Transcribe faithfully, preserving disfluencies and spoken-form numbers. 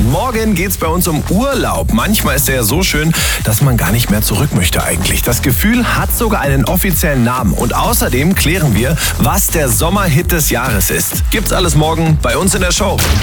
Morgen geht's bei uns um Urlaub. Manchmal ist er ja so schön, dass man gar nicht mehr zurück möchte eigentlich. Das Gefühl hat sogar einen offiziellen Namen. Und außerdem klären wir, was der Sommerhit des Jahres ist. Gibt's alles morgen bei uns in der Show.